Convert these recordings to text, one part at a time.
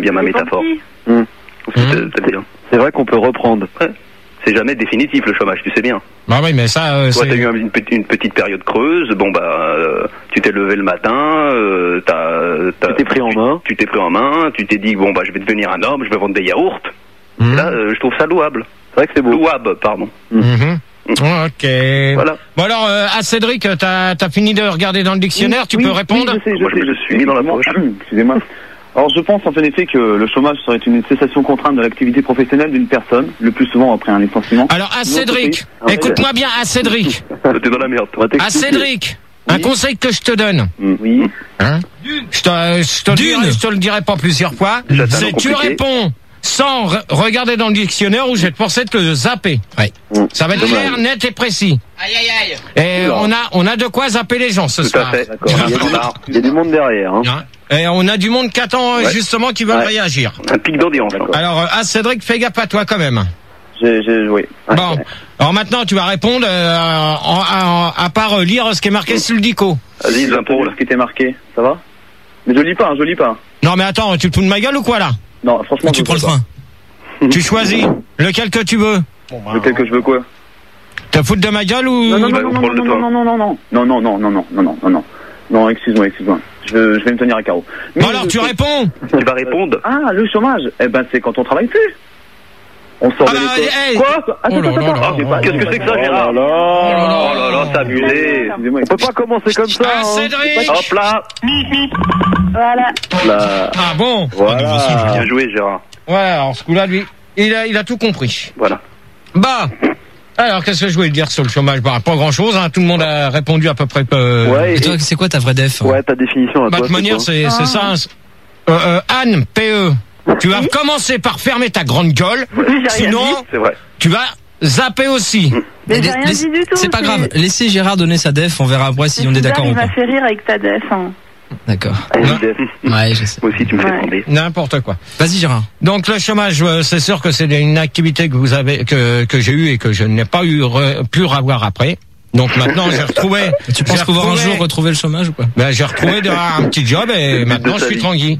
Bien ma métaphore. C'est vrai qu'on peut reprendre. Ouais. C'est jamais définitif le chômage, tu sais bien. Bah oui, mais ça, toi, t'as eu une petite période creuse. Bon tu t'es levé le matin, tu t'es pris en main. Tu t'es pris en main. Tu t'es dit bon je vais devenir un homme, je vais vendre des yaourts. Là, je trouve ça louable. C'est vrai que c'est beau. Louable, pardon. Ok. Voilà. Bon alors, à Cédric, t'as fini de regarder dans le dictionnaire, tu peux répondre. Moi, je me suis mis dans la poche. Excusez-moi. Alors je pense en effet que le chômage serait une cessation contrainte de l'activité professionnelle d'une personne, le plus souvent après un licenciement. Alors à Cédric, écoute-moi bien, à Cédric. T'es dans la merde. À Cédric, un conseil que je te donne. Oui. Hein? Je te le dirai pas plusieurs fois. C'est tu réponds sans regarder dans le dictionnaire ou je vais te forcer de te zapper. Ouais. Ça va être clair, net et précis. Aïe aïe Et aïe. on a de quoi zapper les gens ce soir. Tout à fait. Il y a du monde derrière. Hein. Et on a du monde qui attend justement qui veulent réagir. Un pic d'audience. Alors à Cédric, fais gaffe à toi quand même. Oui. Bon, alors maintenant tu vas répondre à part lire ce qui est marqué sur le dico. Vas-y, l'impôt, ce qui était marqué, ça va? Mais je lis pas. Non mais attends, tu te fous de ma gueule ou quoi là? Non, franchement. Tu prends le train. Tu choisis lequel que tu veux. Lequel que je veux quoi? Te foutre de ma gueule ou? Non, excuse-moi. Je vais me tenir à carreau. Mais alors tu réponds. Tu vas répondre. Ah, le chômage. C'est quand on travaille plus. On sort de l'école. Quoi? Attends. Qu'est-ce que c'est que ça, Gérard? Oh là là, c'est abusé. On peut pas commencer comme ça. Cédric. Hop là. Voilà. Ah bon? Voilà. Bien joué, Gérard. Ouais, alors ce coup-là, lui, il a tout compris. Voilà. Bah. Alors, qu'est-ce que je voulais dire sur le chômage? Bah, pas grand-chose, hein. Tout le monde a répondu à peu près. Et toi, c'est quoi ta vraie def? Ouais, ta définition. Bah, de toute manière, c'est ça. Anne, PE. Tu vas commencer par fermer ta grande gueule. Sinon, tu vas zapper aussi. Mais j'ai rien dit du tout. C'est pas grave. Laissez Gérard donner sa def. On verra après si on est d'accord ou pas. Il m'a fait rire avec ta def. Hein. D'accord. Ouais, je sais. Moi aussi, tu me fais tomber. N'importe quoi. Vas-y, Gérard. Donc, le chômage, c'est sûr que c'est une activité que vous avez, que j'ai eue et que je n'ai pas pu revoir après. Donc maintenant, j'ai retrouvé. Tu penses pouvoir un jour retrouver le chômage ou quoi? Ben, j'ai retrouvé un petit job et maintenant je suis tranquille.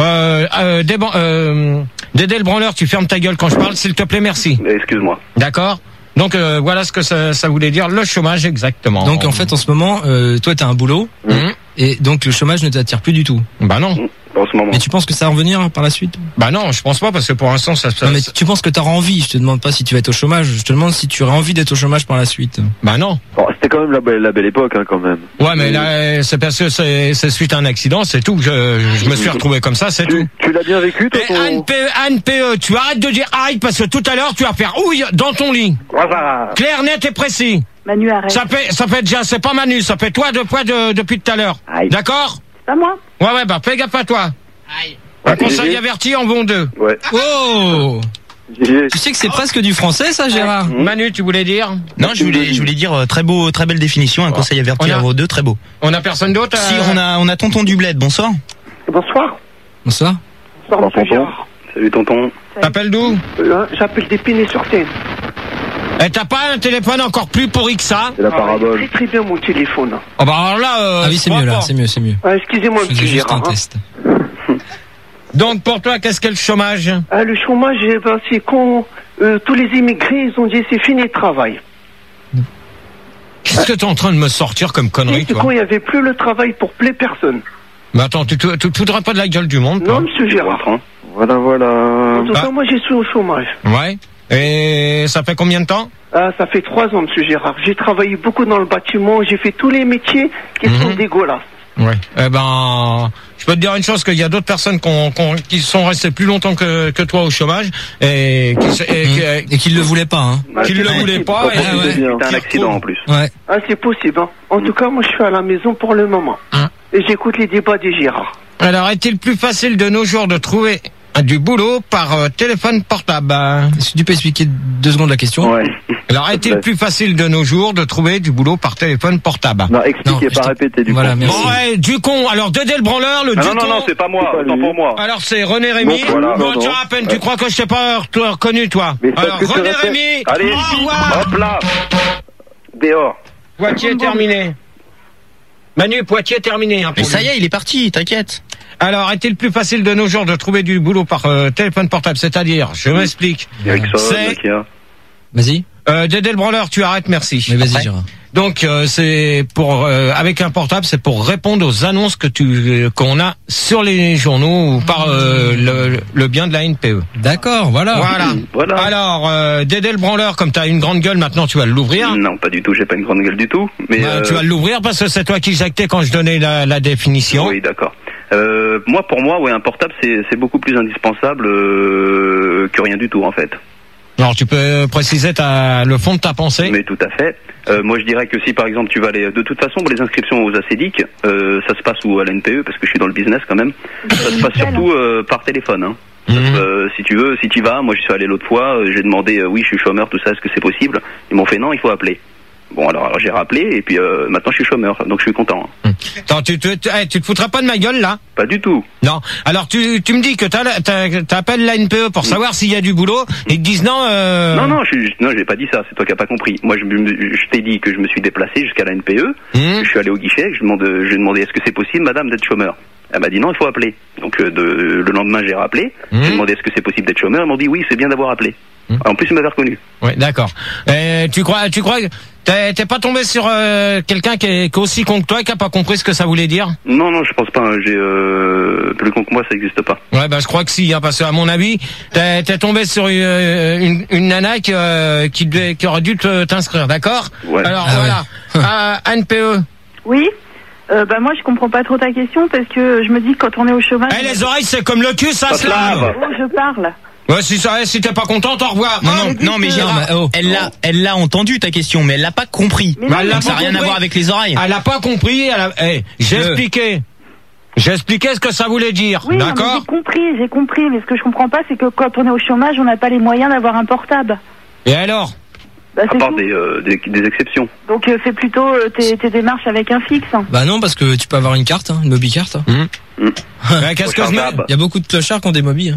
Dédé le branleur, tu fermes ta gueule quand je parle, s'il te plaît, merci. Excuse-moi. D'accord. Donc voilà ce que ça voulait dire, le chômage exactement. Donc en fait, en ce moment, toi, t'as un boulot. Et donc le chômage ne t'attire plus du tout. Bah non. En ce moment. Mais tu penses que ça va revenir par la suite? Bah non, je pense pas parce que pour l'instant ça. Non mais tu penses que t'auras envie? Je te demande pas si tu vas être au chômage. Je te demande si tu aurais envie d'être au chômage par la suite. Bah non. Bon, c'était quand même la belle époque, hein, quand même. Ouais, mais là c'est parce que c'est suite à un accident, c'est tout. Je me suis retrouvé comme ça, c'est tout. Tu l'as bien vécu, toi? Anne PE, tu arrêtes de dire aïe parce que tout à l'heure tu vas faire ouille dans ton lit. Clair, net et précis. Manu, arrête. Ça fait déjà, c'est pas Manu, ça fait toi deux fois depuis tout à l'heure. D'accord? C'est pas moi. Ouais, bah fais gaffe à toi. Aïe. Un conseil averti en bon deux. Ouais. Oh! Tu sais que c'est presque du français, ça, Gérard? Manu, tu voulais dire? Non, je voulais dire très belle définition, un conseil averti à vos deux, très beau. On a personne d'autre? Si, on a tonton du bled, bonsoir. Bonsoir. Bonsoir. Bonsoir, monsieur Gérard. Salut, tonton. T'appelles d'où? J'appelle d'Épinay-sur-Seine. Et t'as pas un téléphone encore plus pourri que ça? C'est la parabole. Très très bien mon téléphone. Oh bah alors là, ah oui, c'est mieux là, c'est mieux. Excusez-moi, je faisais juste un test. Donc pour toi, qu'est-ce qu'est le chômage? Le chômage, c'est quand tous les immigrés, ils ont dit c'est fini le travail. Qu'est-ce que t'es en train de me sortir comme connerie, toi? Quand il n'y avait plus le travail pour plein personne. Mais attends, tu te foudras pas de la gueule du monde, toi? Non, monsieur Gérard. Voilà. En tout cas, moi, je suis au chômage. Ouais. Et ça fait combien de temps? Ça fait 3 ans, monsieur Gérard. J'ai travaillé beaucoup dans le bâtiment. J'ai fait tous les métiers qui sont dégueulasses. Ouais. Eh ben, je peux te dire une chose, qu'il y a d'autres personnes qui sont restées plus longtemps que toi au chômage et qui ne le voulaient pas, hein. Qui ne le voulaient pas. C'était un accident en plus. Ouais. Ah, c'est possible, hein. En tout cas, moi, je suis à la maison pour le moment. Et j'écoute les débats des Gérard. Alors, est-il plus facile de nos jours de trouver du boulot par téléphone portable? Est-ce que tu peux expliquer 2 secondes la question? Ouais. Alors, est-il plus facile de nos jours de trouver du boulot par téléphone portable? Non, expliquez, pas répéter du voilà, con. Merci. Bon, ouais, du con. Alors, Dédé le branleur, du con. Non, c'est pas moi, autant pour moi. Alors, c'est René Rémy. Bon, voilà, non, tu à peine, tu crois que je t'ai pas reconnu, toi? Mais alors, René Rémy. Allez, hop là. Dehors. Poitiers terminé. Manu, Poitiers terminé. Hein, Mais ça y est, il est parti, t'inquiète. Alors, est-il plus facile de nos jours de trouver du boulot par téléphone portable? C'est-à-dire, je m'explique. Vas-y. Dédé le branleur, tu arrêtes, merci. Mais vas-y, Gérard. Donc c'est pour avec un portable, c'est pour répondre aux annonces qu'on a sur les journaux ou par le bien de la NPE. D'accord, voilà. Alors Dédé le branleur, comme tu as une grande gueule, maintenant tu vas l'ouvrir. Non, pas du tout, j'ai pas une grande gueule du tout. Mais tu vas l'ouvrir parce que c'est toi qui jactais quand je donnais la définition. Oui, d'accord. Pour moi, un portable c'est beaucoup plus indispensable que rien du tout en fait. Alors tu peux préciser le fond de ta pensée? Mais tout à fait. Moi je dirais que si par exemple tu vas aller, de toute façon pour les inscriptions aux ACDIC, ça se passe à l'NPE parce que je suis dans le business quand même. Ça se passe surtout par téléphone. Hein. Si tu veux, si tu vas, moi je suis allé l'autre fois, j'ai demandé oui je suis chômeur, tout ça, est-ce que c'est possible? Ils m'ont fait non, il faut appeler. Bon alors j'ai rappelé et puis maintenant je suis chômeur, donc je suis content. Attends, tu te foutras pas de ma gueule là? Pas du tout. Non. Alors tu me dis que t'appelles la NPE pour savoir s'il y a du boulot et ils te disent non. Non, j'ai pas dit ça. C'est toi qui as pas compris. Moi je t'ai dit que je me suis déplacé jusqu'à la NPE. Je suis allé au guichet. J'ai demandé est-ce que c'est possible, madame, d'être chômeur? Elle m'a dit non, il faut appeler. Donc le lendemain j'ai rappelé. J'ai demandé est-ce que c'est possible d'être chômeur. Ils m'ont dit oui, c'est bien d'avoir appelé. En plus ils m'avaient reconnu. Oui, d'accord. Tu crois que t'es pas tombé sur quelqu'un qui est aussi con que toi et qui a pas compris ce que ça voulait dire? Non, je pense pas. J'ai plus con que moi, ça existe pas. Ouais, je crois que si, hein, parce que à mon avis, t'es tombé sur une nana qui aurait dû t'inscrire, d'accord? Ouais. Alors voilà. NPE. Oui. Moi je comprends pas trop ta question parce que je me dis que quand on est au chômage. Les oreilles c'est comme le cul, ça se lave. Oh, je parle. Ouais, si t'es pas contente, au revoir. Non, mais Gérard, elle l'a entendu ta question, mais elle l'a pas compris. Donc ça n'a rien à voir avec les oreilles. Elle a pas compris. J'ai expliqué. J'ai expliqué ce que ça voulait dire. Oui, d'accord. J'ai compris. Mais ce que je comprends pas, c'est que quand on est au chômage, on n'a pas les moyens d'avoir un portable. Et alors? À part des exceptions. Donc fais plutôt tes démarches avec un fixe. Bah non, parce que tu peux avoir une carte, une mobicarte. Qu'est-ce que je mets? Il y a beaucoup de clochards qui ont des mobiles.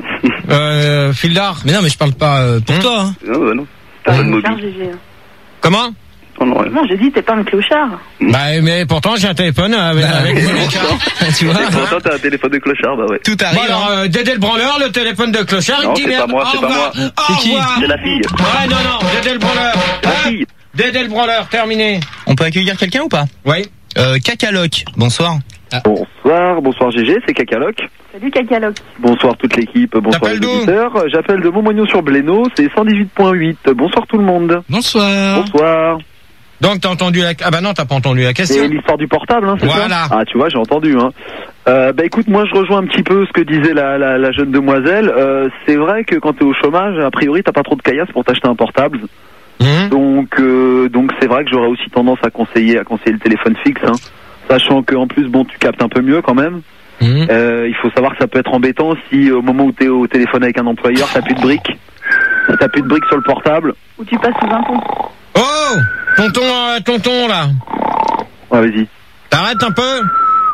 Fildar. Mais non, mais je parle pas pour toi. Hein. Non. Pas de mobile. Comment? Non, j'ai dit t'es pas un clochard. Mais pourtant j'ai un téléphone avec tu vois. Et pourtant t'as un téléphone de clochard, bah ouais. Tout arrive. Bon, alors Dédé le branleur, le téléphone de clochard, non, il dit c'est pas moi. C'est qui? C'est la fille. Ouais, non, Dédé le branleur. La fille. Dédé le branleur, terminé. On peut accueillir quelqu'un ou pas? Oui. Cacaloc, bonsoir. Bonsoir GG, c'est Cacaloc. Salut Cacaloc. Bonsoir toute l'équipe, bonsoir les auditeurs. J'appelle de Montmagnon-sur-Blénaud, c'est 118.8. Bonsoir tout le monde. Bonsoir. Donc t'as entendu la... Ah bah non, t'as pas entendu la question. C'est l'histoire du portable, hein, c'est voilà. Ça? Ah tu vois, j'ai entendu. Écoute, moi je rejoins un petit peu ce que disait la jeune demoiselle. C'est vrai que quand t'es au chômage, a priori t'as pas trop de caillasse pour t'acheter un portable. Donc c'est vrai que j'aurais aussi tendance à conseiller le téléphone fixe, hein. Sachant qu'en plus tu captes un peu mieux quand même. Il faut savoir que ça peut être embêtant si au moment où t'es au téléphone avec un employeur t'as plus de briques. Si t'as plus de briques sur le portable. Ou tu passes sous un pont. Oh, tonton là. Ouais, vas-y. T'arrêtes un peu.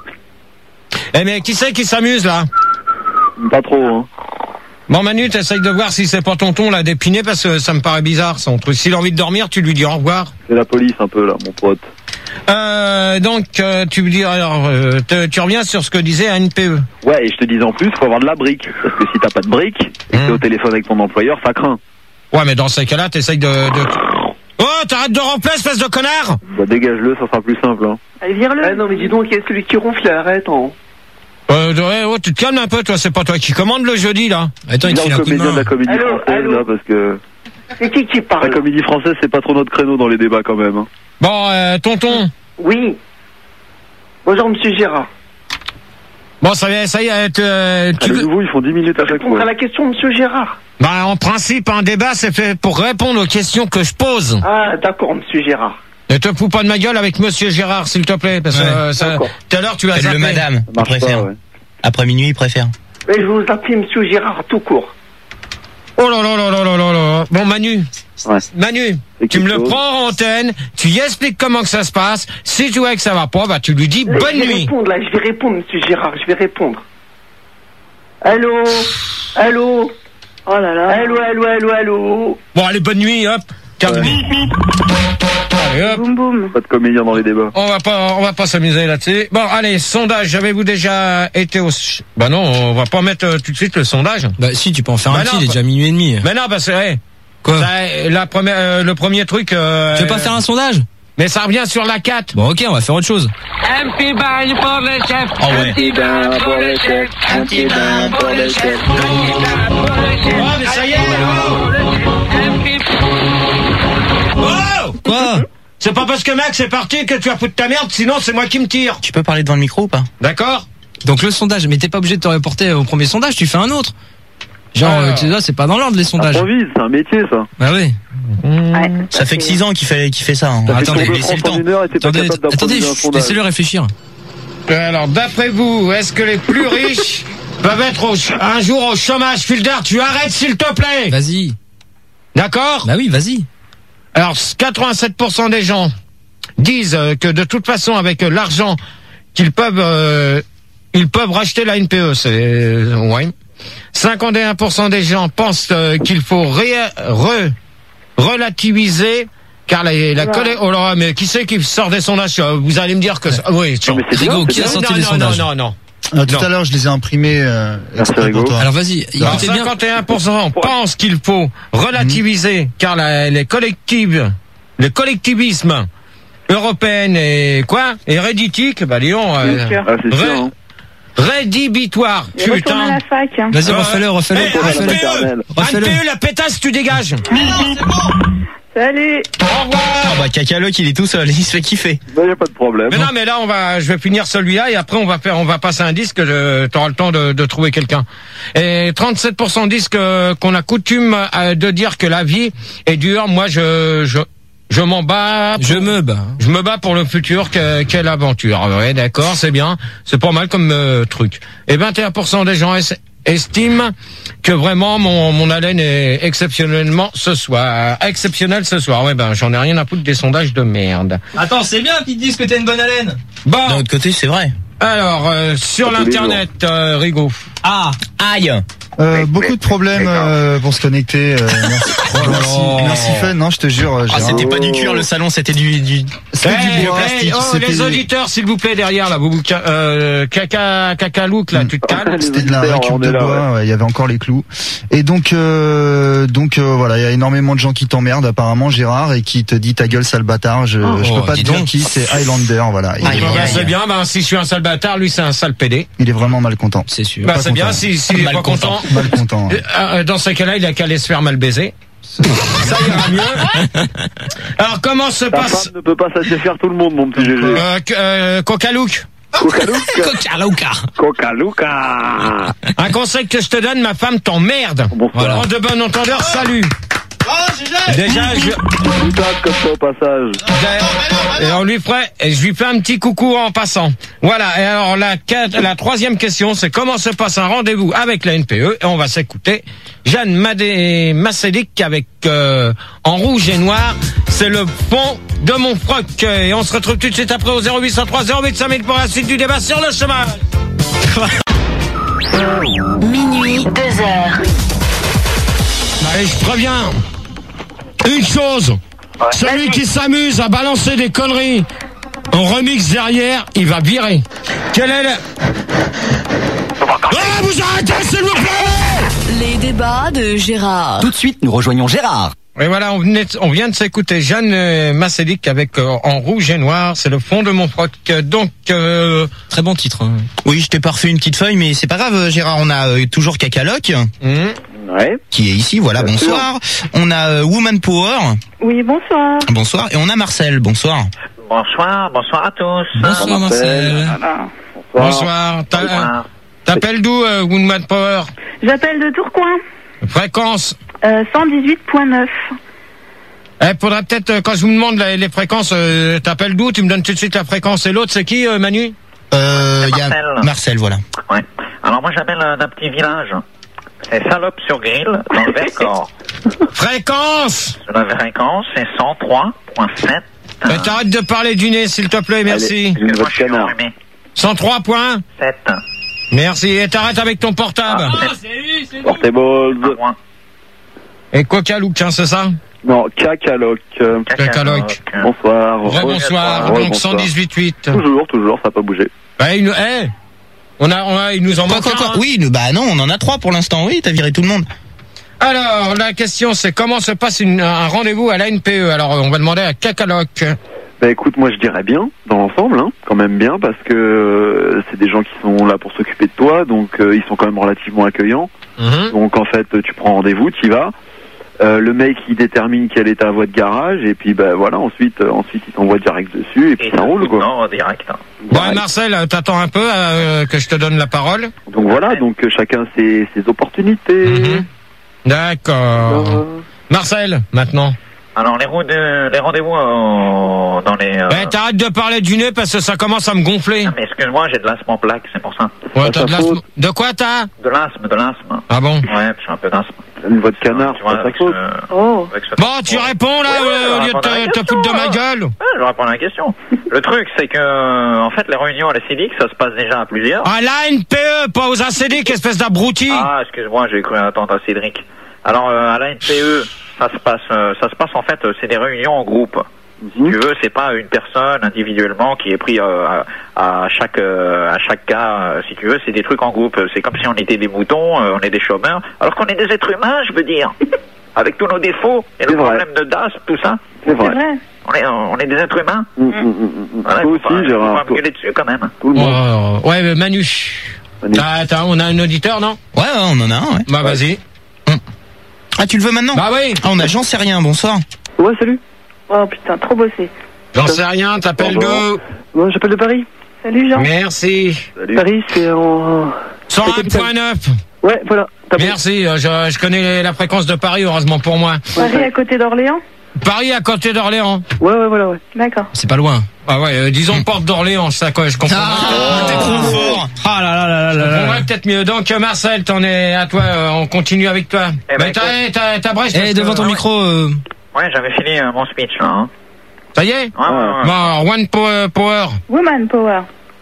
Mais qui c'est qui s'amuse là? Pas trop, hein. Bon Manu, t'essayes de voir si c'est pas tonton là d'épiné parce que ça me paraît bizarre son truc. S'il a envie de dormir, tu lui dis au revoir. C'est la police un peu là, mon pote. Tu me dis alors, tu reviens sur ce que disait NPE. Ouais, et je te disais en plus, faut avoir de la brique. Parce que si t'as pas de brique, et que t'es au téléphone avec ton employeur, ça craint. Ouais, mais dans ces cas-là, t'essayes de... Oh, t'arrêtes de ronfler, espèce de connard! Bah dégage-le, ça sera plus simple, hein. Allez, vire-le. Non mais dis donc, il y a celui qui ronfle, arrête, hein. Tu te calmes un peu, toi, c'est pas toi qui commande le jeudi, là. Attends, il te file un coup de main. De la comédie française, là, parce que... C'est qui parle? La comédie française, c'est pas trop notre créneau dans les débats, quand même, hein. Bon, tonton. Oui. Bonjour, monsieur Gérard. Bon, ça y est, le nouveau, ils font 10 minutes à chaque fois. Répondre à la question, monsieur Gérard. Bah, en principe, un débat, c'est fait pour répondre aux questions que je pose. Ah, d'accord, monsieur Gérard. Ne te fous pas de ma gueule avec monsieur Gérard, s'il te plaît, parce que tout à l'heure, tu as zappé. Le madame, il préfère. Ouais. Après minuit, il préfère. Mais je vais vous appeler monsieur Gérard tout court. Oh là là là là là là là. Bon, Manu. Ouais. Manu, tu me le prends en antenne, tu y expliques comment que ça se passe. Si tu vois que ça va pas, bah tu lui dis bonne nuit. Je vais répondre, monsieur Gérard, je vais répondre. Allô? Allô? Oh là là. Allô? Bon, allez, bonne nuit, hop. Calme. Boum boum. Pas de comédien dans les débats. On va pas s'amuser là-dessus. Bon, allez, sondage. Avez-vous déjà été au... Bah non, on va pas mettre tout de suite le sondage. Bah si, tu peux en faire un petit, il est déjà minuit et demi. Mais non, parce que, quoi? Le premier truc... Tu veux pas faire un sondage? Mais ça revient sur la 4. Bon, ok, on va faire autre chose. Un petit bain pour le chef. Ah ouais. Un petit bain pour le chef. Un petit bain pour le chef. Un petit bain pour le chef. Oh, mais ça y est, oh! Quoi? C'est pas parce que Max est parti que tu vas foutre ta merde, sinon c'est moi qui me tire. Tu peux parler devant le micro ou pas? D'accord? Donc le sondage, mais t'es pas obligé de te reporter au premier sondage, tu fais un autre. Genre, tu sais, c'est pas dans l'ordre les sondages. Improvise, c'est un métier ça. Bah oui. Ouais, Ça fait que 6 ans qu'il fait ça. Hein. Attendez, laissez le temps. Attendez, laissez-le réfléchir. Alors, d'après vous, est-ce que les plus riches peuvent être un jour au chômage? Filder, tu arrêtes s'il te plaît. Vas-y. D'accord? Bah oui, vas-y. Alors, 87% des gens disent que de toute façon, avec l'argent qu'ils peuvent, ils peuvent racheter la NPE. C'est, ouais. 51% des gens pensent qu'il faut relativiser, car la colère... Oh là, mais qui c'est qui sort des sondages? Vous allez me dire que... Oui, Rigaud, qui a sorti les sondages? Non. Tout à l'heure, je les ai imprimés exprès pour toi. Alors vas-y, écoutez bien. 51% pensent qu'il faut relativiser, car le collectivisme européen est quoi? Et réditique, bah Lyon... c'est sûr, hein. Rédhibitoire, Retourne à la fac. Vas-y, refais-le. Refais-le, la pétasse, tu dégages. Salut. Au revoir. Ah bah Cacaloc, il est tout seul, il se fait kiffer. Bah, y a pas de problème. Mais non, mais là, je vais finir celui-là et après on va passer un disque, t'auras le temps de trouver quelqu'un. Et 37% disent qu'on a coutume de dire que la vie est dure. Moi, je m'en bats. Je me bats pour le futur. Quelle aventure. Ouais, d'accord, c'est bien. C'est pas mal comme truc. Et 21% des gens estiment que vraiment mon haleine est exceptionnelle ce soir. Ouais, ben, j'en ai rien à foutre des sondages de merde. Attends, c'est bien qu'ils te disent que t'as une bonne haleine. Bon. D'un autre côté, c'est vrai. Alors, sur l'internet, Rigaud. Ah, aïe. Beaucoup de problèmes pour se connecter. Merci Fun, non, je te jure. C'était pas du cuir le salon, c'était du bois plastique. Les auditeurs, s'il vous plaît, derrière là, vous cacalouk là, tu te calmes. C'était de la récup de bois, il y avait encore les clous. Et donc voilà, il y a énormément de gens qui t'emmerdent apparemment, Gérard, et qui te dit ta gueule sale bâtard. Je peux pas te dire qui, c'est Highlander, voilà. C'est bien, si je suis un sale bâtard, lui c'est un sale pédé. Il est vraiment mal content. C'est sûr. Bah c'est bien, s'il est pas content. Mal content. Dans ce cas-là, il a qu'à aller se faire mal baiser. Ça ira mieux. Alors, comment se passe... Ta femme ne peut pas satisfaire tout le monde, mon petit GG. Cocalouk. Cocalouca. Un conseil que je te donne, ma femme t'emmerde. Voilà. En de bon entendeur, salut. Déjà, comme ça au passage. Et je lui fais un petit coucou en passant. Voilà. Et alors la troisième question, c'est comment se passe un rendez-vous avec la NPE. Et on va s'écouter Jeanne Massédic avec En rouge et noir. C'est le fond de mon froc. Et on se retrouve tout de suite après au 0803 08 5000 pour la suite du débat sur le chômage. Minuit, 2h. Allez, je préviens. Une chose, celui qui s'amuse à balancer des conneries en remix derrière, il va virer. Quel est le... vous arrêtez, s'il vous plaît! Les débats de Gérard. Tout de suite, nous rejoignons Gérard. Et voilà, on vient de s'écouter Jeanne Massédic avec En rouge et noir, c'est le fond de mon froc. Donc, très bon titre. Hein. Oui, je t'ai pas refait une petite feuille, mais c'est pas grave, Gérard, on a toujours Cacaloc. Ouais. Qui est ici, voilà, bien bonsoir. Sûr. On a Woman Power. Oui, bonsoir. Bonsoir. Et on a Marcel, bonsoir. Bonsoir à tous. Bonsoir Marcel. Bonsoir. T'appelles d'où, Woman Power? J'appelle de Tourcoing. Fréquence 118.9. Faudrait peut-être, quand je vous demande les fréquences, t'appelles d'où? Tu me donnes tout de suite la fréquence. Et l'autre, c'est qui, Manu? Il y a Marcel, voilà. Ouais. Alors moi, j'appelle d'un petit village. C'est Salope-sur-Grille, dans le Vercors. Fréquence! La fréquence, c'est 103.7. T'arrêtes de parler du nez, s'il te plaît, merci. 103 points. 7. Merci, et t'arrêtes avec ton portable. Portable. Et Coca-Look, tiens, c'est ça? Non, Cacaloc. Cacaloc. Bonsoir. Bonsoir. Donc 118.8. Toujours, ça n'a pas bougé. Bah, il nous en manque un. Oui, bah non, on en a 3 pour l'instant. Oui, t'as viré tout le monde. Alors, la question, c'est comment se passe un rendez-vous à la NPE? Alors, on va demander à Cacaloc. Bah écoute, moi je dirais bien, dans l'ensemble, hein, quand même bien, parce que c'est des gens qui sont là pour s'occuper de toi, donc ils sont quand même relativement accueillants. Donc en fait, tu prends rendez-vous, tu y vas. Le mec il détermine quelle est ta voie de garage, et puis bah voilà, ensuite il t'envoie direct dessus, et puis ça roule quoi. Non, direct. Hein. Bon, Marcel, t'attends un peu que je te donne la parole. Donc voilà, donc chacun ses opportunités. D'accord. Marcel, maintenant. Alors les rendez-vous dans les. T'arrêtes de parler du nez parce que ça commence à me gonfler. Non, mais excuse-moi, j'ai de l'asthme en plaque, c'est pour ça. Ouais, t'as de l'asthme. De quoi t'as? De l'asthme. Ah bon? Ouais, j'ai un peu d'asthme. Une voix de canard, c'est pas sa cause. Bon, tu réponds là au lieu de te foutre de ma gueule. Ouais, je réponds à la question. Le truc, c'est que en fait, les réunions à la CEDIC, ça se passe déjà à plusieurs. À la NPE, pas aux ACDIC, espèce d'abruti. Ah, excuse-moi, j'ai cru attendre à Cédric. Alors à la NPE, ça se passe en fait, c'est des réunions en groupe. Si tu veux, c'est pas une personne individuellement qui est pris à chaque cas. Si tu veux, c'est des trucs en groupe. C'est comme si on était des moutons, on est des chômeurs, alors qu'on est des êtres humains, je veux dire, avec tous nos défauts et le problème de DAS, tout ça. C'est vrai. On est des êtres humains. Voilà, toi aussi, Gérard. On va me gueuler dessus quand même. Tout le monde. Ouais, mais Manu. On a un auditeur, non? Ouais, on en a un. Ouais. Bah vas-y. Ah, tu le veux maintenant? Bah oui. Ah, on a J'en sais rien. Bonsoir. Ouais, salut. Oh putain, trop bossé. J'en sais rien, t'appelles d'où? Moi, j'appelle de Paris. Salut Jean. Merci. Salut. Paris, c'est en... 101.9. Ouais, voilà. Merci, je connais la fréquence de Paris, heureusement pour moi. Paris à côté d'Orléans? Paris à côté d'Orléans. Ouais, voilà, ouais. D'accord. C'est pas loin. Ah ouais, disons porte d'Orléans, ça quoi, je comprends. T'es trop fort. Ah là. Je comprendrais peut-être mieux. Donc Marcel, t'en es à toi, on continue avec toi. Mais t'as Brest. Devant ton micro. Ouais, j'avais fini mon speech là. Hein. Ça y est? Ouais. Bon, One Power. Woman Power.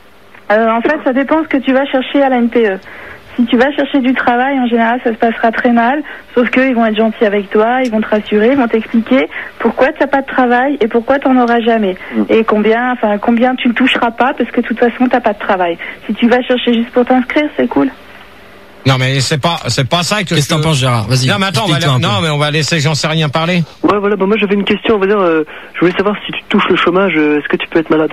En fait, ça dépend ce que tu vas chercher à la NPE. Si tu vas chercher du travail, en général, ça se passera très mal. Sauf qu'ils vont être gentils avec toi, ils vont te rassurer, ils vont t'expliquer pourquoi tu n'as pas de travail et pourquoi tu n'en auras jamais. Et combien tu ne toucheras pas parce que de toute façon, tu n'as pas de travail. Si tu vas chercher juste pour t'inscrire, c'est cool. Non mais c'est pas ça que. Qu'est-ce que t'en penses, Gérard? Vas-y. Non mais attends, on va laisser J'en sais rien parler. Ouais, voilà, bah moi j'avais une question, on va dire, je voulais savoir si tu touches le chômage, est-ce que tu peux être malade?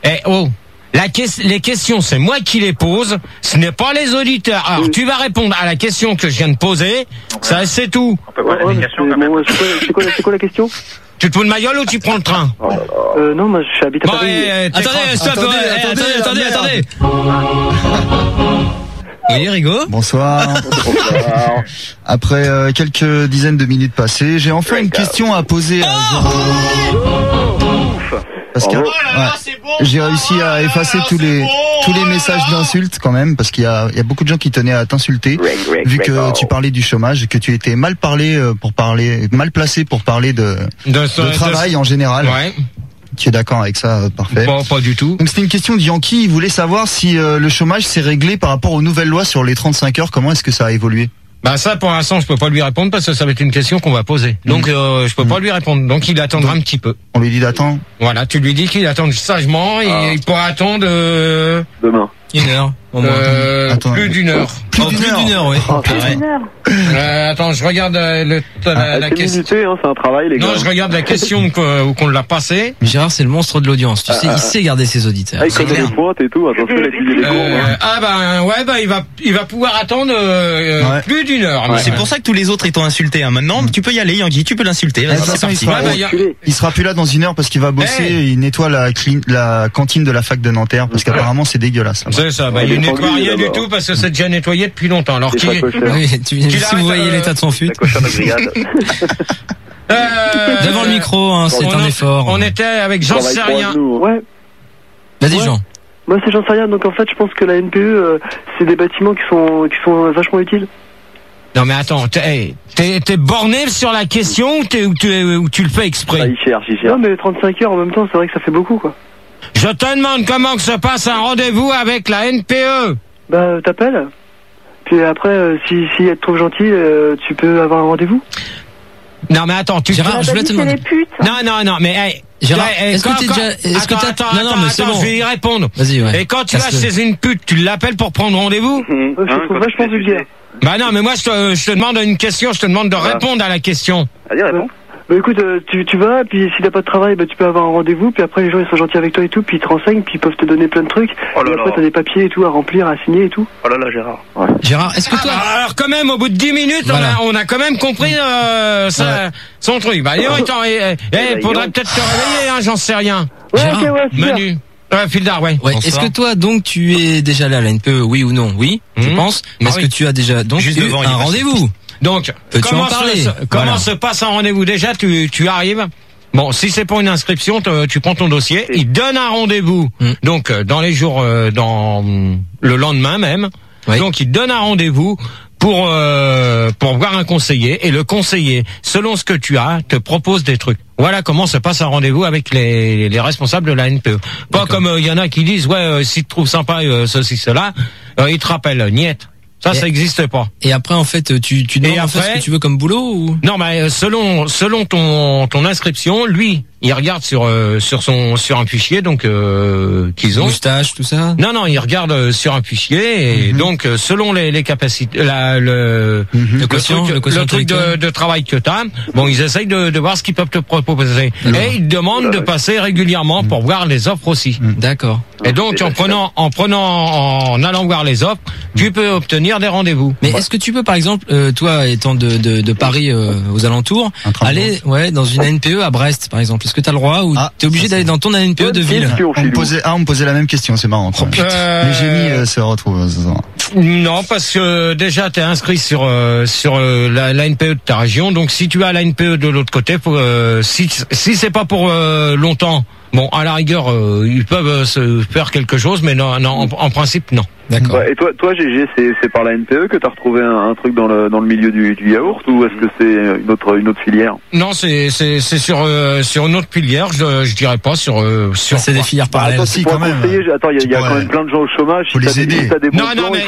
Les questions, c'est moi qui les pose, ce n'est pas les auditeurs. Alors, tu vas répondre à la question que je viens de poser, ça c'est tout. On peut voir la question quand même. C'est quoi la question? Tu te fous de ma gueule ou tu prends le train? Non, moi je suis habité à Paris. Attendez. Oui, Rigaud. Bonsoir. Après quelques dizaines de minutes passées, j'ai enfin une question à poser à parce que j'ai réussi à effacer tous les messages d'insultes quand même, parce qu'il y a beaucoup de gens qui tenaient à t'insulter, vu que tu parlais du chômage, que tu étais mal placé pour parler de travail en général. Ouais. Tu es d'accord avec ça? Parfait. Bon, pas du tout. Donc c'était une question de Yankee, il voulait savoir si le chômage s'est réglé par rapport aux nouvelles lois sur les 35 heures, comment est-ce que ça a évolué? Bah ça, pour l'instant, je peux pas lui répondre parce que ça va être une question qu'on va poser. Donc je peux pas lui répondre. Donc il attendra un petit peu. On lui dit d'attendre. Voilà, tu lui dis qu'il attend sagement et il pourra attendre demain. Une heure. Plus d'une heure. Plus d'une heure, oui. Attends, je regarde la question. C'est un travail, les gars. Non, je regarde la question qu'on l'a passée. Mais Gérard, c'est le monstre de l'audience. Tu sais, il sait garder ses auditeurs. Il connaît les pointes et tout. Attention, il a il va pouvoir attendre plus d'une heure. C'est pour ça que tous les autres ils t'ont insulté. Maintenant, tu peux y aller, Yankee, tu peux l'insulter. Il sera plus là dans une heure parce qu'il va bosser. Il nettoie la cantine de la fac de Nanterre parce qu'apparemment c'est dégueulasse. C'est ça. Il nettoie rien du tout parce que c'est déjà nettoyé depuis longtemps. Alors si vous voyez l'état de son fut. Devant le micro, c'est un effort. On était avec J'en sais rien. Ouais. Vas-y, Jean. Moi c'est J'en sais rien. Donc en fait, je pense que la NPE, c'est des bâtiments qui sont vachement utiles. Non mais attends, t'es borné sur la question ou tu le fais exprès? Il cherche. Non mais 35 heures en même temps, c'est vrai que ça fait beaucoup quoi. Je te demande comment que se passe un rendez-vous avec la NPE. Bah t'appelles. Puis après, si elle te trouve gentil, tu peux avoir un rendez-vous. Non, mais attends, Gérard, je voulais te demander. Non, mais, hey, Gérard, est-ce que attends, non, mais c'est bon. je vais y répondre. Vas-y, ouais. Et quand tu vas chez une pute, tu l'appelles pour prendre rendez-vous? Je trouve vachement vulgaire. Bah non, mais moi, je te demande une question, je te demande de répondre à la question. Vas-y, réponds. Bah écoute, tu vas, puis si t'as pas de travail, bah tu peux avoir un rendez-vous, puis après les gens ils sont gentils avec toi et tout, puis ils te renseignent, puis ils peuvent te donner plein de trucs. Et après t'as des papiers et tout à remplir, à signer et tout. Oh là là, Gérard. Ouais. Gérard, est-ce que toi... Alors quand même, au bout de 10 minutes, voilà. on a quand même compris son truc. Bah attends, faudrait peut-être te réveiller, hein, j'en sais rien. Ouais, Gérard, ok, ouais, Manu. Fildar, ouais. Est-ce que toi, donc, tu es déjà là à la NPE, oui ou non? Oui, je pense. Mais est-ce que tu as déjà donc eu un rendez-vous? Donc, comment se passe un rendez-vous? Déjà, tu arrives. Bon, si c'est pour une inscription, tu prends ton dossier, il donne un rendez-vous. Donc, dans les jours, dans le lendemain même. Oui. Donc, il donne un rendez-vous pour voir un conseiller. Et le conseiller, selon ce que tu as, te propose des trucs. Voilà comment se passe un rendez-vous avec les responsables de la NPE. Pas comme il y en a qui disent, si tu trouves sympa ceci, cela, ils te rappellent, niette. Ça existe pas. Et après, en fait, tu demandes en fait ce que tu veux comme boulot ou? Non, mais selon ton inscription, lui, il regarde sur un fichier, donc qu'ils ont. Moustache, tout ça. Non, il regarde sur un fichier et donc selon les capacités, le truc de travail que t'as, bon, ils essayent de voir ce qu'ils peuvent te proposer. Et ils demandent de passer régulièrement pour voir les offres aussi. D'accord. Et donc en allant voir les offres, tu peux obtenir des rendez-vous. Mais est-ce que tu peux, par exemple, toi étant de Paris aux alentours, aller dans une ANPE à Brest, par exemple? Est-ce que t'as le droit ou t'es obligé d'aller dans ton ANPE de ville? On me posait la même question, c'est marrant. Les génies se retrouvent. Non, parce que déjà t'es inscrit sur la NPE de ta région, donc si tu as la NPE de l'autre côté, si c'est pas pour longtemps. Bon, à la rigueur, ils peuvent se faire quelque chose, mais non, en principe, non. D'accord. Ouais, et toi, GG, c'est par la NPE que t'as retrouvé un truc dans le milieu du yaourt, ou est-ce que c'est une autre filière? Non, c'est sur une autre filière, je dirais pas sur c'est des filières parallèles aussi quand même. Attends, il y a quand même plein de gens au chômage. Faut les aider. Non,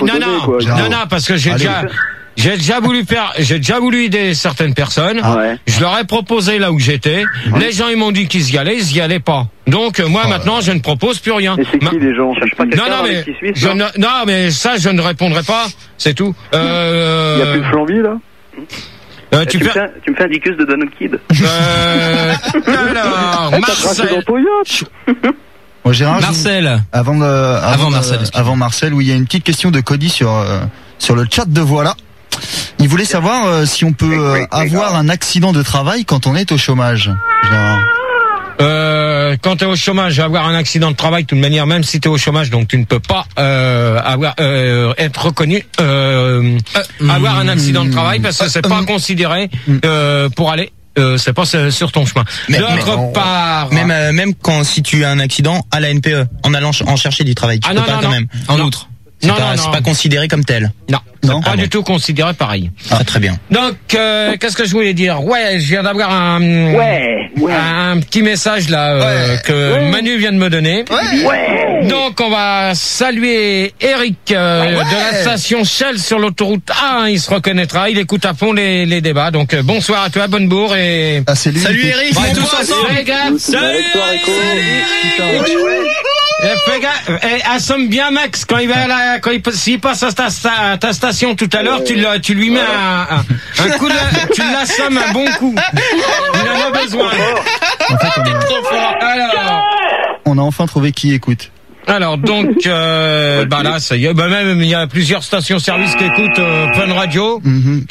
parce que j'ai déjà voulu aider certaines personnes. Je leur ai proposé là où j'étais. Les gens ils m'ont dit qu'ils y allaient pas. Donc moi maintenant je ne propose plus rien. Et c'est qui les gens? Non mais ça je ne répondrai pas. C'est tout. Il y a plus de Flamby là. Tu me fais un dicus de Donald Kid. Alors Marcel. Bon, Gérard, Marcel. Avant Marcel, oui, il y a une petite question de Cody sur le chat de Voilà. Il voulait savoir si on peut avoir un accident de travail quand on est au chômage. Gérard. Quand tu es au chômage, avoir un accident de travail, de toute manière, même si tu es au chômage, donc tu ne peux pas être reconnu avoir un accident de travail parce que c'est pas considéré pour aller. C'est pas sur ton chemin. D'autre part, même si tu as un accident à la NPE, en allant en chercher du travail, tu peux pas quand même. En outre. C'est pas considéré comme tel. Non, pas du tout considéré pareil. Très bien. Donc, qu'est-ce que je voulais dire? Ouais, je viens d'avoir un petit message là que Manu vient de me donner. Donc, on va saluer Eric de la station Shell sur l'autoroute A1. Il se reconnaîtra. Il écoute à fond les débats. Donc, bonsoir à toi, bonne bourre et c'est lui. Salut Eric. On est tous ensemble, les gars. Salut Eric. Fais gaffe, assomme bien Max quand s'il passe à ta station tout à l'heure, tu lui mets un coup tu l'assommes un bon coup. Il en a besoin. En fait, Alors, on a enfin trouvé qui écoute. Alors donc là ça y est, même il y a plusieurs stations-service qui écoutent Fun Radio,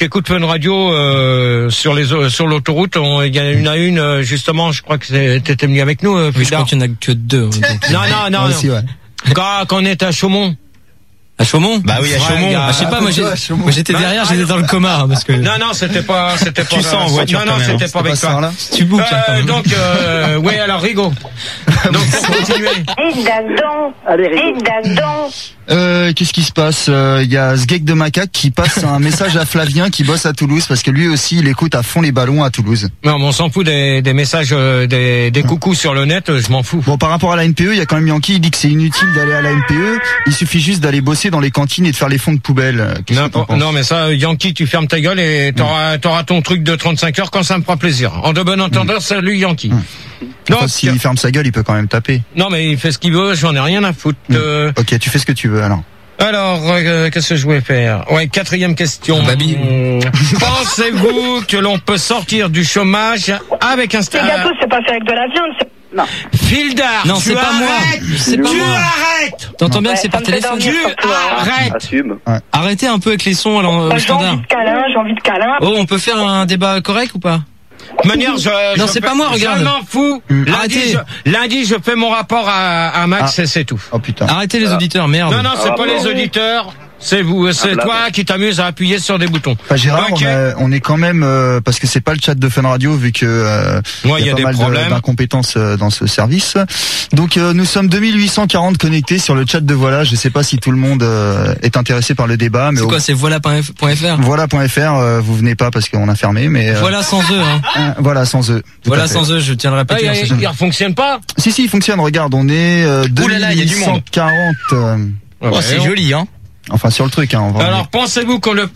sur l'autoroute. Il y en a une justement, je crois que t'étais venu avec nous. Oui, je crois qu'il n'y en a que deux. Non. Aussi, ouais. Quand on est à Chaumont. À Chaumont? Bah oui, à Chaumont. Je sais pas, moi j'étais derrière, j'étais dans le coma, parce que. Non, c'était pas tu sens en voiture. Non, c'était pas avec toi. Là. Tu boucles, donc, alors, Rigo. Donc, pour continuer. Allez, Qu'est-ce qui se passe? Il y a Sgeg de Macaque qui passe un message à Flavien qui bosse à Toulouse parce que lui aussi il écoute à fond les ballons à Toulouse. Non, mais on s'en fout des messages, des coucous sur le net, je m'en fous. Bon, par rapport à la NPE, il y a quand même Yankee, il dit que c'est inutile d'aller à la NPE, il suffit juste d'aller bosser dans les cantines et de faire les fonds de poubelle. Non, mais ça, Yankee, tu fermes ta gueule et t'auras ton truc de 35 heures quand ça me fera plaisir. En de bon entendeur, salut Yankee. Donc, s'il ferme sa gueule, il peut quand même taper. Non, mais il fait ce qu'il veut, j'en ai rien à foutre. Ok, tu fais ce que tu veux alors. Alors, qu'est-ce que je voulais faire? Ouais, 4e question. Babi. Pensez-vous que l'on peut sortir du chômage avec un Les gâteaux, c'est pas fait avec de la viande. Non. Fildar, non, c'est pas moi. C'est pas moi. Arrêtes. T'entends bien que c'est par téléphone. Tu arrêtes. Assume. Arrêtez un peu avec les sons au standard. J'ai envie de câlin. Oh, on peut faire un débat correct ou pas? De manière, non, c'est pas moi, regarde. Je m'en fous. Lundi, je fais mon rapport à Max et c'est tout. Oh putain. Arrêtez les auditeurs, merde. Non, c'est pas les auditeurs. C'est vous, c'est toi qui t'amuses à appuyer sur des boutons. Enfin, Gérard, on est quand même parce que c'est pas le chat de Fun Radio vu que il y a pas des mal problèmes d'incompétences dans ce service. Donc nous sommes 2840 connectés sur le chat de Voilà. Je sais pas si tout le monde est intéressé par le débat, mais c'est quoi, c'est voilà.fr. Voilà.fr, vous venez pas parce qu'on a fermé, mais voilà sans eux. Hein. Voilà sans eux. Voilà sans eux, je tiens à le répéter. Il fonctionne pas. Si, il fonctionne. Regarde, on est 2840. C'est joli, hein. Enfin sur le truc, hein. Alors pensez-vous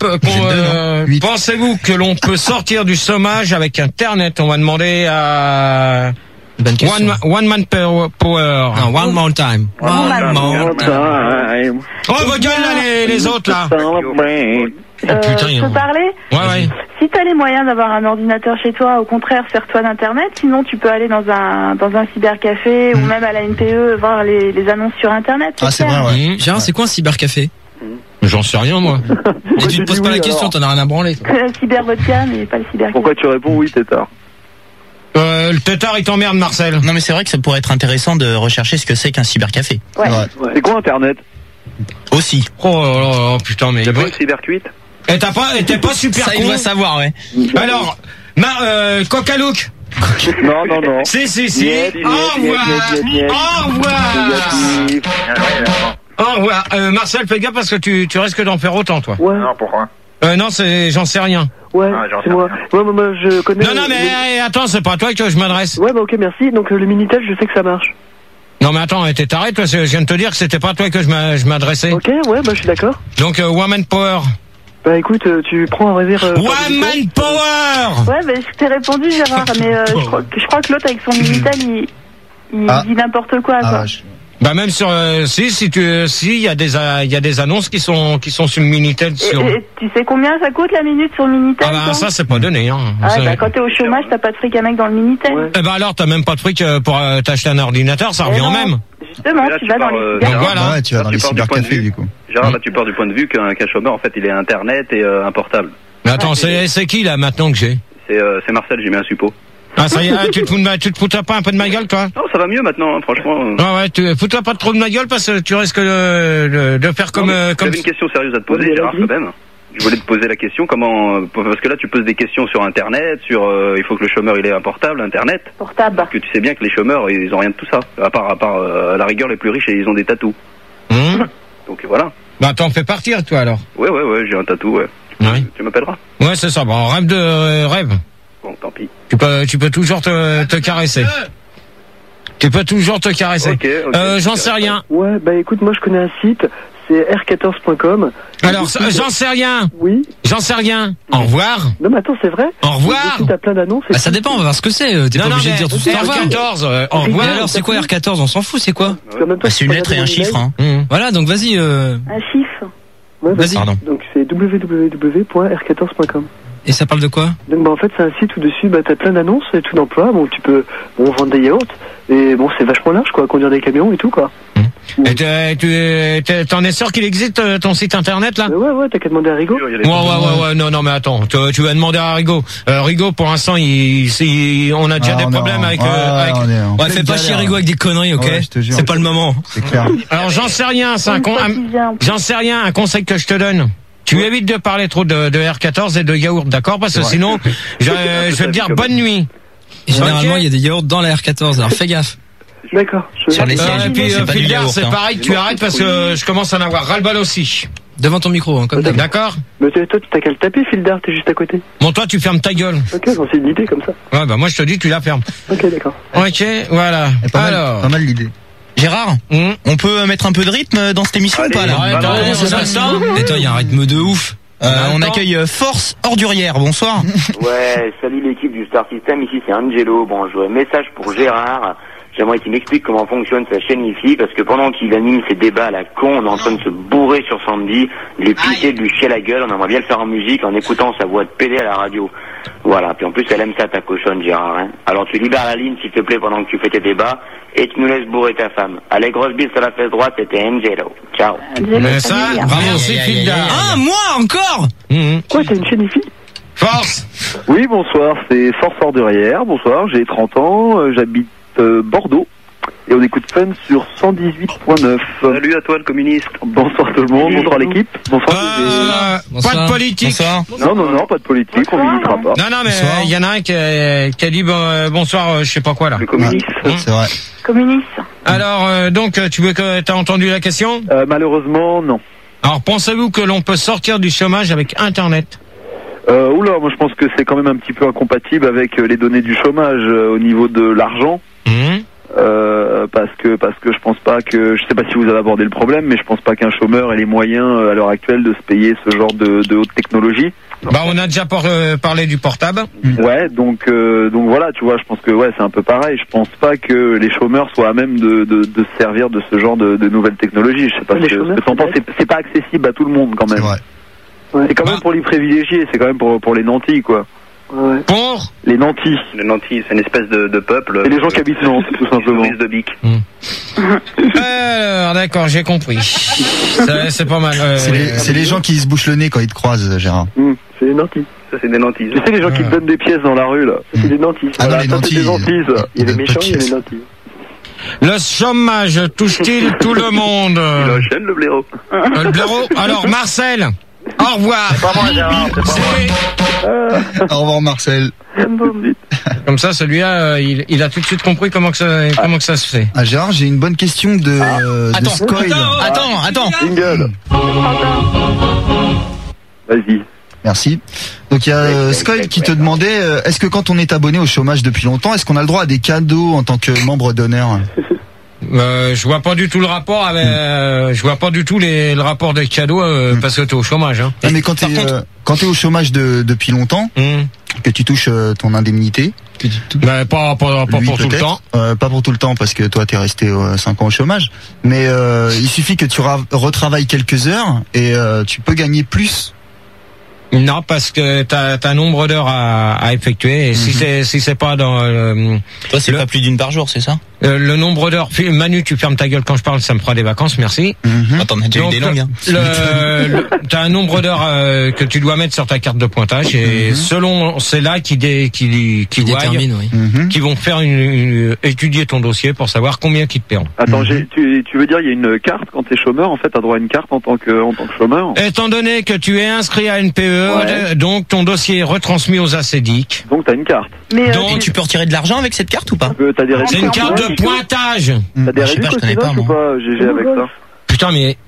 pensez-vous que l'on peut sortir du chômage avec Internet? On va demander à One Man Power. One more time. One more time. Oh vos gueules là les autres là. Je peux parler? Ouais. Si t'as les moyens d'avoir un ordinateur chez toi, au contraire, sers-toi d'Internet. Sinon, tu peux aller dans un cybercafé ou même à la NPE voir les annonces sur Internet. Ah, c'est vrai, ouais. Gérard, c'est quoi un cybercafé? J'en sais rien, moi. Et tu te poses pas la question, t'en as rien à branler. Cyber vodka, mais pas le cybercafé. Pourquoi tu réponds oui, tétard? Le tétard, il t'emmerde, Marcel. Non, mais c'est vrai que ça pourrait être intéressant de rechercher ce que c'est qu'un cybercafé. Ouais. C'est quoi Internet? Aussi. Oh putain, mais... T'as pas une cybercuite? Et t'es pas super ça, con. il doit savoir, ouais. Alors, Coca-Look. Non. Si. Au revoir. Marcel, fais gaffe parce que tu risques d'en faire autant, toi. Ouais. Non, pourquoi? Non, j'en sais rien. Ouais, c'est moi. Ouais, moi, je connais... Non, mais attends, c'est pas à toi que je m'adresse. Ouais, bah ok, merci. Donc le Minitel, je sais que ça marche. Non, mais attends, t'es taré, toi, je viens de te dire que c'était pas à toi que je m'adressais. Ok, ouais, bah je suis d'accord. Donc, Woman Power. Bah écoute, tu prends un réserve... Woman Power. Ouais, bah je t'ai répondu, Gérard, mais je crois que l'autre avec son Minitel, il dit n'importe quoi, quoi. Bah même sur il y a des annonces qui sont sur le Minitel et tu sais combien ça coûte la minute sur le Minitel? Ah bah ça c'est pas donné hein. Quand t'es au chômage, t'as pas de fric à mettre dans le Minitel. Ouais. Eh bah alors t'as même pas de fric pour t'acheter un ordinateur, ça revient au même. Justement, tu vas dans les cybercafés. Donc voilà. Ouais, tu vas dans les cybercafés du coup. Genre là tu pars du point de vue qu'un chômeur en fait il est Internet et un portable. Mais attends, c'est qui là maintenant que j'ai? C'est Marcel, j'ai mis un suppôt. Ah ça y est, tu te fous pas un peu de ma gueule toi? Non, ça va mieux maintenant, hein, franchement. Ouais, tu fous-toi pas trop de ma gueule parce que tu risques de faire comme... J'avais une question sérieuse à te poser, Gérard, quand même. Je voulais te poser la question, parce que là tu poses des questions sur Internet, il faut que le chômeur il ait un portable, Internet. Portable. Parce que tu sais bien que les chômeurs, ils ont rien de tout ça. À part à la rigueur, les plus riches, ils ont des tatous. Donc voilà. Bah t'en fais partir toi alors? Ouais, j'ai un tatou, ouais. Tu m'appelleras? Ouais, c'est ça, bon, rêve. Bon, tant pis. Tu peux toujours te caresser. Tu peux toujours te caresser. Okay, j'en sais rien. Ouais, bah écoute, moi je connais un site, c'est r14.com. Alors, j'en sais rien. Oui. J'en sais rien. Au revoir. Non mais attends, c'est vrai. Au revoir. T'as plein d'annonces. Bah, ça dépend, on va voir ce que c'est. T'es pas obligé de dire tout de suite. R14, au revoir. Alors, c'est quoi R14? On s'en fout, c'est quoi? Bah, c'est une lettre et un chiffre. Hein. Voilà, donc vas-y. Un chiffre. Ouais, vas-y. Pardon. Donc c'est www.r14.com. Et ça parle de quoi? Donc bah en fait c'est un site où dessus t'as plein d'annonces et tout d'emploi, bon tu peux vendre des yaourts et bon c'est vachement large quoi, conduire des camions et tout quoi. Et t'en es sûr qu'il existe ton site internet là? Ouais, t'as qu'à demander à Rigo. Ouais, non mais attends, tu vas demander à Rigo. Rigo pour l'instant on a déjà des problèmes avec ouais, fais pas chier Rigo avec des conneries, ok? C'est pas le moment. C'est clair. Alors j'en sais rien, un conseil que je te donne. Tu évites de parler trop de R14 et de yaourt, d'accord? Parce que sinon, je vais te dire bonne nuit. Et généralement, il y a des yaourts dans la R14, alors fais gaffe. D'accord. Sur les sièges. Et puis, c'est pas du Fildar, yaourt, c'est hein. pareil, tu arrêtes parce que je commence à en avoir ras-le-bol aussi. Devant ton micro, hein, comme d'hab. D'accord? Mais toi, t'as qu'à le taper, Fildar, t'es juste à côté. Bon, toi, tu fermes ta gueule. Ok, bon, c'est une idée comme ça. Ouais, bah, moi, je te dis, tu la fermes. Ok, d'accord. Ok, voilà. Alors. Pas mal l'idée. Gérard, on peut mettre un peu de rythme dans cette émission ou pas là? Et toi, il y a un rythme de ouf. On accueille Force Ordurière, bonsoir. Ouais, salut l'équipe du Star System, ici c'est Angelo. Bon, je message pour Gérard. J'aimerais qu'il m'explique comment fonctionne sa chaîne IFI, parce que pendant qu'il anime ses débats à la con, on est en train de se bourrer sur Sandy, de lui pisser, de lui chier la gueule, on aimerait bien le faire en musique en écoutant sa voix de PD à la radio. Voilà, puis en plus elle aime ça ta cochonne Gérard, hein. Alors tu libères la ligne s'il te plaît pendant que tu fais tes débats, et tu nous laisses bourrer ta femme. Allez, grosse bise sur la fesse droite, c'était Angelo. Ciao. Mais ça, merci Fildar. Ah, moi encore? Quoi, t'as une chaîne IFI? Force. Oui, bonsoir, c'est Force Ordurière. Bonsoir, j'ai 30 ans, j'habite Bordeaux. Et on écoute Fun sur 118.9. Salut à toi le communiste. Bonsoir tout le monde, bonsoir l'équipe. Bonsoir. Pas de politique. Non, pas de politique, on militera pas. Non, mais il y en a un qui a dit bonsoir, je sais pas quoi là. Le communiste. C'est vrai. Communiste. Alors, donc, t'as entendu la question? Malheureusement, non. Alors, pensez-vous que l'on peut sortir du chômage avec Internet? Oula, moi je pense que c'est quand même un petit peu incompatible avec les données du chômage au niveau de l'argent. Parce que je pense pas que, je sais pas si vous avez abordé le problème, mais je pense pas qu'un chômeur ait les moyens à l'heure actuelle de se payer ce genre de haute technologie. Bah, on a déjà parlé du portable. Ouais, donc voilà, tu vois, je pense que ouais, c'est un peu pareil. Je pense pas que les chômeurs soient à même de se servir de ce genre de nouvelles technologies. Je sais pas ce que t'en penses. C'est pas accessible à tout le monde quand même. C'est quand même pour les privilégiés, c'est quand même pour les nantis, quoi. Ouais. Pour les nantis. Les nantis, c'est une espèce de peuple. Et les gens qui habitent Nantes, tout simplement. De bic. Alors, d'accord, j'ai compris. C'est pas mal. C'est les gens qui se bouchent le nez quand ils te croisent, Gérard. C'est les nantis. Ça, c'est des nantis. Tu sais, les gens qui te donnent des pièces dans la rue, là. Ça, c'est des nantis. Ah Voilà, non, les nantis. ça, c'est des nantis, ça. Il y a les méchants, il y a les nantis. Le chômage touche-t-il tout le monde? Il enchaîne le blaireau. Le blaireau. Alors, Marcel, au revoir. C'est pas moi Gérard, c'est pas moi. Au revoir Marcel. Comme ça, celui-là, il a tout de suite compris comment que ça se fait. Ah, Gérard, j'ai une bonne question de Scoil. Attends. Jingle. Vas-y. Merci. Donc il y a Scoil qui te demandait, est-ce que quand on est abonné au chômage depuis longtemps, est-ce qu'on a le droit à des cadeaux en tant que membre d'honneur? Je vois pas du tout le rapport avec, je vois pas du tout le rapport des cadeaux parce que t'es au chômage. Hein. Non, mais quand t'es au chômage depuis longtemps, que tu touches ton indemnité. Pas pour tout le temps. Pas pour tout le temps parce que toi t'es resté 5 ans au chômage. Mais il suffit que tu retravailles quelques heures et tu peux gagner plus. Non, parce que t'as un nombre d'heures à effectuer et si c'est pas dans toi c'est pas plus d'une par jour, c'est ça? Le nombre d'heures. Manu, tu fermes ta gueule quand je parle, ça me fera des vacances, merci. Attends, on a déjà eu des langues. Hein. T'as un nombre d'heures que tu dois mettre sur ta carte de pointage et selon c'est là qui détermine, qui vont faire étudier ton dossier pour savoir combien qu'ils te paieront. Attends, tu veux dire il y a une carte quand t'es chômeur, en fait t'as droit à une carte en tant que chômeur? Étant donné que tu es inscrit à NPE, donc ton dossier est retransmis aux ACDIC. Donc t'as une carte. Mais donc tu peux retirer de l'argent avec cette carte ou pas? C'est une carte de pointage. T'as des réductions, je connais pas, ou pas, GG avec ça? Putain, mais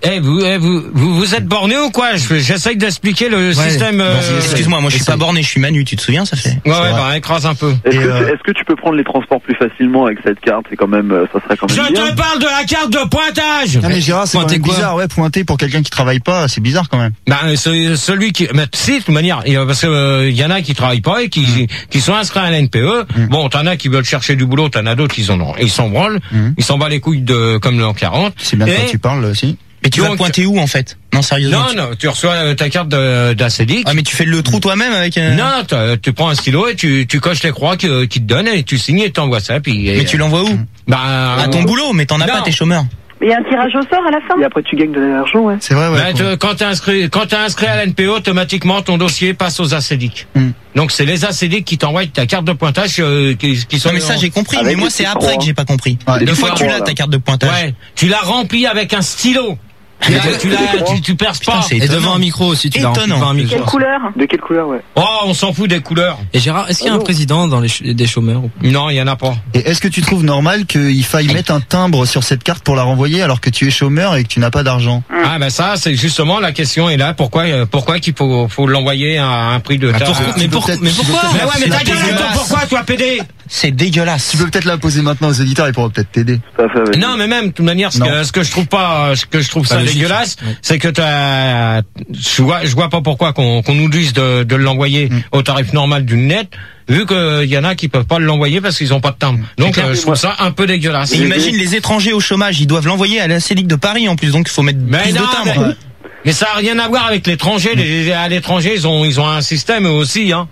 vous êtes borné ou quoi? J'essaye d'expliquer le système. Excuse-moi, moi je suis pas borné, je suis Manu, tu te souviens, ça fait. Ouais, bah écrase un peu. Est-ce que tu peux prendre les transports plus facilement avec cette carte? C'est quand même, ça serait quand même Je bien. te parle de la carte de pointage. Ah mais Gérard, c'est quand même bizarre, ouais, pointer pour quelqu'un qui travaille pas, c'est bizarre quand même. Bah celui qui, mais si de toute manière, parce que y en a qui travaillent pas et qui sont inscrits à la NPE. Bon, t'en as qui veulent chercher du boulot, t'en as d'autres qui ils s'en branlent, ils s'en battent les couilles comme l'an 40. C'est bien de quoi tu parles aussi. Mais tu vas pointer où en fait? Non, sérieusement. Non, tu reçois ta carte d'ACDIC. Ah, mais tu fais le trou toi-même avec Non, tu prends un stylo et tu coches les croix qui te donnent et tu signes et t'envoies ça. Mais tu l'envoies où? Bah, à ton boulot, mais t'en as pas, t'es chômeur. Mais il y a un tirage au sort à la fin. Et après tu gagnes de l'argent, ouais. C'est vrai, ouais. Bah, quand t'es inscrit à l'NPE, automatiquement ton dossier passe aux ACDIC. Donc c'est les ACDIC qui t'envoient ta carte de pointage qui sont. Non mais ça j'ai compris, mais moi c'est après que j'ai pas compris. Une fois que tu l'as ta carte de pointage. Ouais, tu l'as remplie avec un stylo. Tu perces pas. Et devant un micro aussi, tu l'as devant un micro. Quelle couleur? De quelle couleur, ouais. Oh, on s'en fout des couleurs. Et Gérard, est-ce qu'il y a un président dans des chômeurs? Non, il y en a pas. Et est-ce que tu trouves normal qu'il faille mettre un timbre sur cette carte pour la renvoyer alors que tu es chômeur et que tu n'as pas d'argent? Ah ben ça, c'est justement la question est là. Pourquoi qu'il faut l'envoyer à un prix de... Mais pourquoi? Mais ouais, mais ta gueule, pourquoi toi PD? C'est dégueulasse. Tu peux peut-être la poser maintenant aux auditeurs, ils pourront peut-être t'aider. Non, mais même, de toute manière, ce que je trouve ça dégueulasse, c'est que je vois pas pourquoi qu'on nous dise de l'envoyer au tarif normal d'une net, vu qu'il y en a qui peuvent pas l'envoyer parce qu'ils ont pas de timbre. Donc, je trouve ça un peu dégueulasse. Et imagine les étrangers au chômage, ils doivent l'envoyer à la CELIC de Paris en plus, donc il faut mettre plus de timbres. Mais ça a rien à voir avec l'étranger. À l'étranger, ils ont un système eux aussi, hein.